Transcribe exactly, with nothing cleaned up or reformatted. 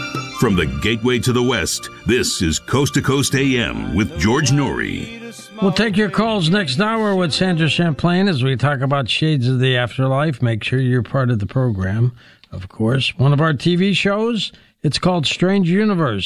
From the gateway to the West, this is Coast to Coast A M with George Norrie. We'll take your calls next hour with Sandra Champlain as we talk about shades of the afterlife. Make sure you're part of the program, of course. One of our T V shows, it's called Strange Universe.